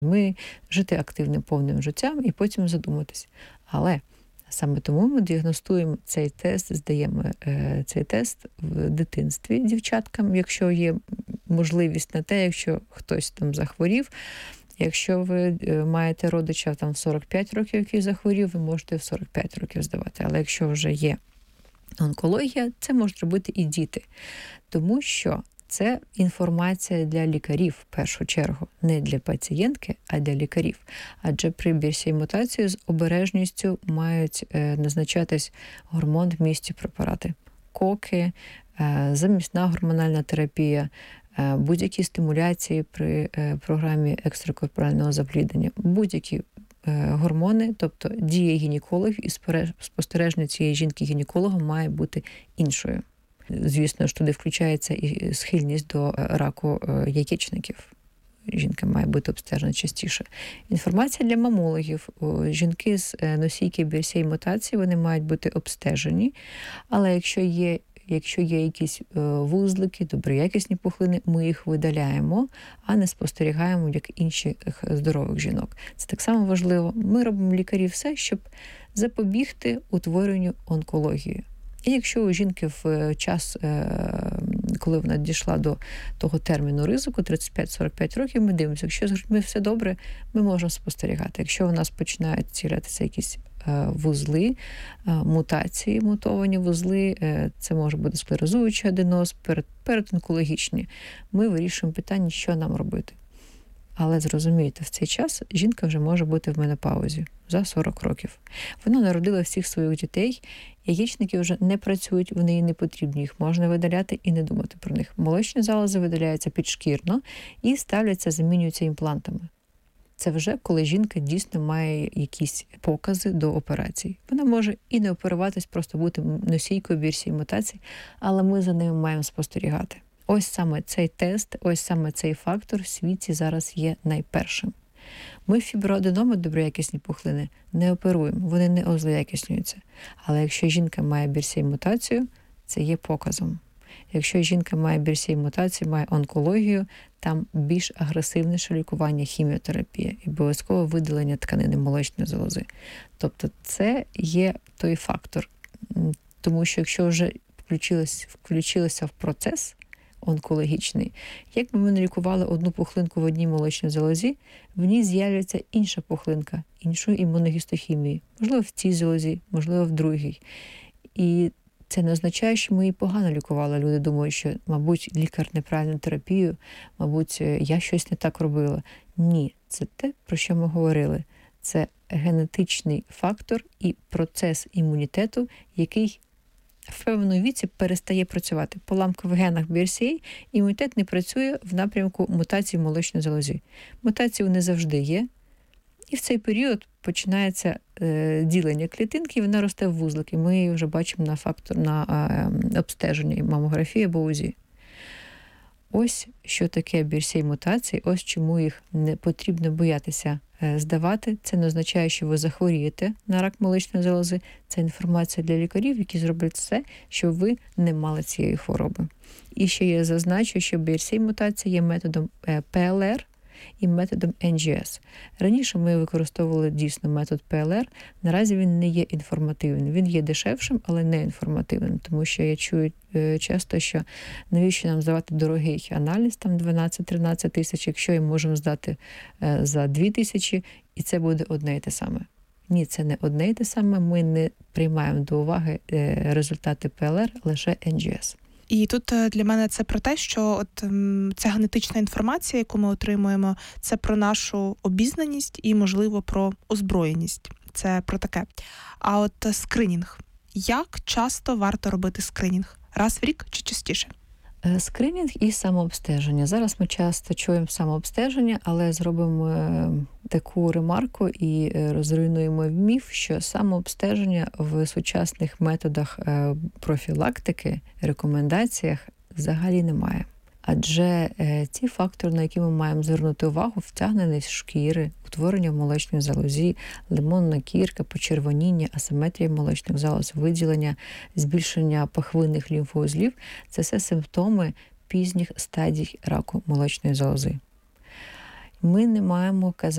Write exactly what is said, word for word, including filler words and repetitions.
Ми жити активним повним життям і потім задуматись. Але саме тому ми діагностуємо цей тест, здаємо е, цей тест в дитинстві дівчаткам, якщо є можливість на те, якщо хтось там захворів. Якщо ви маєте родича там в сорок п'ять років, який захворів, ви можете в сорок п'ять років здавати. Але якщо вже є онкологія, це можуть робити і діти. Тому що це інформація для лікарів, в першу чергу, не для пацієнтки, а для лікарів. Адже при бірсі мутації з обережністю мають е, назначатись гормон в місті препарати. Коки, е, замісна гормональна терапія, е, будь-які стимуляції при е, програмі екстракорпорального запліднення, будь-які е, гормони, тобто дія гінекологів і спостереження цієї жінки-гінеколога має бути іншою. Звісно ж, туди включається і схильність до раку яєчників. Жінка має бути обстежена частіше. Інформація для мамологів. Жінки з носійки бірсі мутації, вони мають бути обстежені, але якщо є, якщо є якісь вузлики, доброякісні пухлини, ми їх видаляємо, а не спостерігаємо, як інших здорових жінок. Це так само важливо. Ми робимо лікарі все, щоб запобігти утворенню онкології. І якщо у жінки в час, коли вона дійшла до того терміну ризику, тридцять п'ять сорок п'ять років, ми дивимося, якщо з грудьми все добре, ми можемо спостерігати. Якщо у нас починають з'являтися якісь вузли, мутації, мутовані вузли, це може бути склерозуючий аденоз, передонкологічні, ми вирішуємо питання, що нам робити. Але зрозумійте, в цей час жінка вже може бути в менопаузі за сорок років. Вона народила всіх своїх дітей, яєчники вже не працюють, вони їй не потрібні, їх можна видаляти і не думати про них. Молочні залози видаляються підшкірно і ставляться, замінюються імплантами. Це вже коли жінка дійсно має якісь покази до операцій. Вона може і не оперуватись, просто бути носійкою бірсі мутацій, але ми за ними маємо спостерігати. Ось саме цей тест, ось саме цей фактор в світі зараз є найпершим. Ми фіброаденоми, доброякісні пухлини, не оперуємо, вони не озлоякіснюються. Але якщо жінка має бірсі мутацію, це є показом. Якщо жінка має бірсі мутацію, має онкологію, там більш агресивніше лікування, хіміотерапія і обов'язково видалення тканини молочної залози. Тобто це є той фактор. Тому що якщо вже включилося, включилося в процес онкологічний, якби ми не лікували одну пухлинку в одній молочній залозі, в ній з'являється інша пухлинка, іншої імуногістохімії. Можливо, в цій залозі, можливо, в другій. І це не означає, що ми її погано лікували. Люди думають, що, мабуть, лікар неправильну терапію, мабуть, я щось не так робила. Ні, це те, про що ми говорили. Це генетичний фактор і процес імунітету, який в певному віці перестає працювати. Поламка в генах бі ар сі ей, імунітет не працює в напрямку мутацій в молочній залозі. Мутації вони завжди є, і в цей період починається е, ділення клітинки, і вона росте в вузлики. Ми її вже бачимо на фактор на е, обстеженні мамографії або УЗІ. Ось що таке бі ар сі ей-мутації, ось чому їх не потрібно боятися здавати. Це не означає, що ви захворієте на рак молочної залози. Це інформація для лікарів, які зроблять все, щоб ви не мали цієї хвороби. І ще я зазначу, що бі ар сі ей-мутація є методом пе ел ар і методом ен джі ес. Раніше ми використовували дійсно метод пе ел ар, наразі він не є інформативним. Він є дешевшим, але не інформативним, тому що я чую часто, що навіщо нам здавати дорогий аналіз, там дванадцять-тринадцять тисяч, якщо ми можемо здати за дві тисячі, і це буде одне і те саме. Ні, це не одне і те саме, ми не приймаємо до уваги результати пе ел ар, лише ен джі ес. І тут для мене це про те, що от ця генетична інформація, яку ми отримуємо, це про нашу обізнаність і, можливо, про озброєність. Це про таке. А от скринінг. Як часто варто робити скринінг? Раз в рік чи частіше? Скринінг і самообстеження. Зараз ми часто чуємо самообстеження, але зробимо таку ремарку і розруйнуємо міф, що самообстеження в сучасних методах профілактики, рекомендаціях взагалі немає. Адже ці фактори, на які ми маємо звернути увагу, втягненість шкіри, утворення в молочній залозі, лимонна кірка, почервоніння, асиметрія молочних залоз, виділення, збільшення пахвинних лімфоузлів – це все симптоми пізніх стадій раку молочної залози. Ми не маємо казати,